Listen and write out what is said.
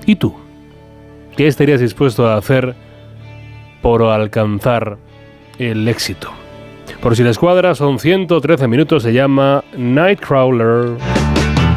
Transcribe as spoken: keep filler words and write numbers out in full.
¿Y tú? ¿Qué estarías dispuesto a hacer por alcanzar el éxito? Por si la escuadra, son ciento trece minutos, se llama Nightcrawler.